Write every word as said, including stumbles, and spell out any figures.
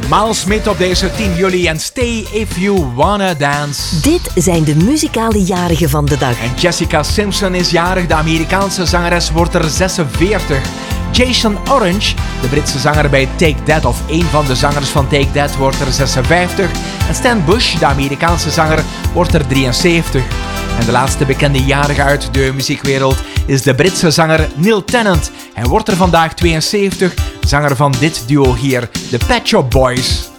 Miles Smith op deze tien juli en Stay If You Wanna Dance. Dit zijn de muzikale jarigen van de dag. En Jessica Simpson is jarig, de Amerikaanse zangeres wordt er zesenveertig. Jason Orange, de Britse zanger bij Take That, of een van de zangers van Take That, wordt er zesenvijftig. En Stan Bush, de Amerikaanse zanger, wordt er drieënzeventig. En de laatste bekende jarige uit de muziekwereld is de Britse zanger Neil Tennant. Hij wordt er vandaag tweeënzeventig, zanger van dit duo hier, de Pet Shop Boys.